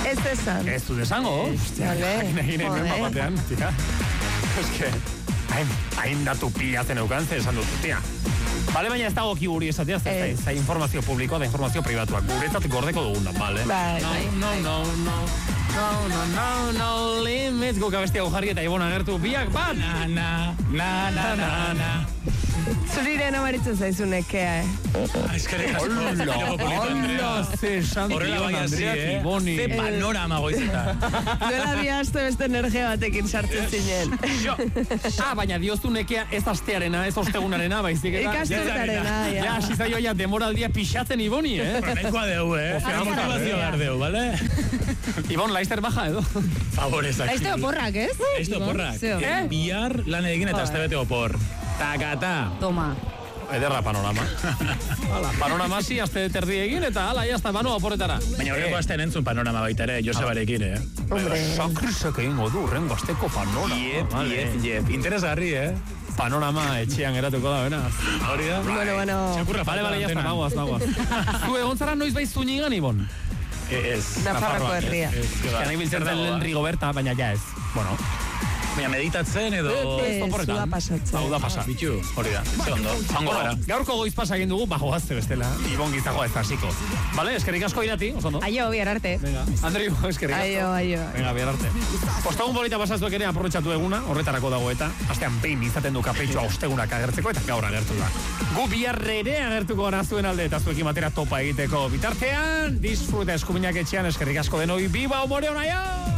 Ez esan. Ez du desango. Egin batean, tia. Eske, hain datu pilatzen eukan, esan dut, tia. Bale, baina ez dago kiburi esatea, ez informazio publikoa da informazio privatuak. Guretzat gordeko dugun, bale? No, limits. Guk abestia jarri eta ibon agertu biak bat. Na. Zuriren amaritzen zaizun nekea, Eskerrik asko. Hola, ze santion Andreak Iboni. Ze panorama goizetan. Duela bi aste beste energia batekin sartzen zinen. Baina dioztu nekea ez astearena, ez ostegunarena, baizik eta... Ikasturtarena, ja. Ja, asizaio ja demoraldia pixatzen Iboni, Nekoa deu, Motivazio behar deu, bale? Ibon, Laister baja edo? Favorezak. Laizte oporrak, ez? Laizte oporrak. Bihar lan egin eta azte opor. Takata. Toma. Ederra panorama. Panorama zi, azte terdi egin eta ala, jazta, banua oporretara. Baina horreko aztean entzun panorama baita ere, Josebarekin, Hombre. Sakrisak egingo du, rengo azteko panorama. Yep. Interesgarri, Panorama etxean geratuko da, bena. Hori da? Bueno. Bale, jazta, nagoaz. Zu egon zara noiz bai zuñigan, Ibon? Ez. Nafarroko herria. Ganek biltzerten lehen Rigoberta, baina ja ez. Bueno. Baina meditatzen edo... Zua pasatzen. Hau da pasa. Bitu, hori da. Zegondo, zango gara. Gaurko goiz pasa egin dugu, bagoazte bestela. Ibon gizagoa ez hasiko. Bale, eskerrik asko irati, osondo. Aio, bihar arte. Venga, Andreu, eskerrik asko. Aio. Venga, bihar arte. Ostegun polita pasazuek ere aprobetxatu eguna, horretarako dago eta astean behin izaten du kapritxoa ostegunak agertzeko eta gaur agertu da. Gu bihar ere agertuko gara zuen alde eta zuekin batera topa egiteko. Bitartean, disfruta eskuminak etxean, eskerrik asko denoi, biba, umore, onaio!